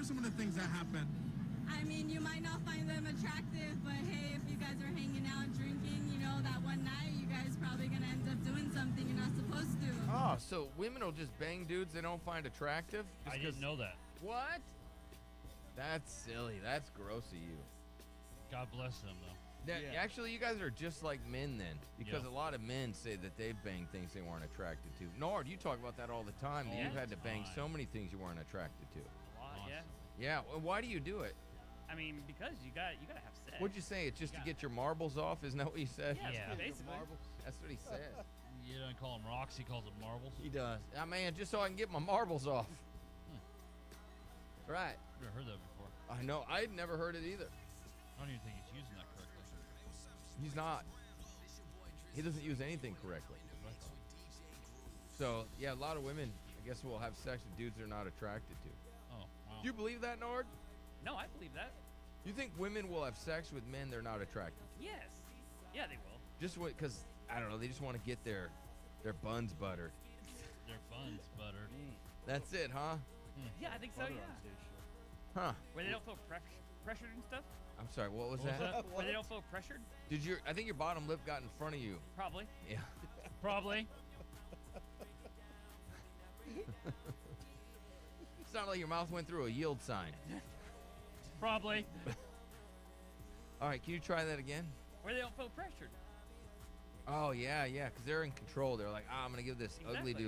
some of the things that happen? I mean, you might not find them attractive, but hey, if you guys are hanging out drinking, that one night, you guys probably gonna end up doing something you're not supposed to. Oh, so women will just bang dudes they don't find attractive? I didn't know that. What? That's silly. That's gross of you. God bless them, though. Actually, you guys are just like men then, because Yeah. a lot of men say that they've banged things they weren't attracted to. Nord, you talk about that all the time. That All you've the had to bang time. so many things you weren't attracted to. A lot, yeah. Yeah. Well, why do you do it? I mean, because you gotta have sex. What'd you say? It's just to get your marbles off? Isn't that what you said? Yeah, basically. That's what he said. You don't call them rocks, he calls them marbles. He does. Man, just so I can get my marbles off. Right. I've never heard that before. I know. I had never heard it either. I don't even think he's using that correctly. He's not. He doesn't use anything correctly. So, yeah, a lot of women, I guess, will have sex with dudes they're not attracted to. Oh, wow. Do you believe that, Nord? No, I believe that. You think women will have sex with men they're not attracted to? Yes. Yeah, they will. Just because, I don't know, they just want to get their buns buttered. Their buns buttered. That's it, huh? Yeah, I think so, yeah. Huh. Where they don't feel pressured and stuff. I'm sorry, what was What was that? that? Where they don't feel pressured. I think your bottom lip got in front of you. Probably. Yeah. Probably. It sounded like your mouth went through a yield sign. Probably. All right, can you try that again? Where they don't feel pressured. Oh, yeah, because they're in control. They're like, I'm going to give this ugly Exactly. dude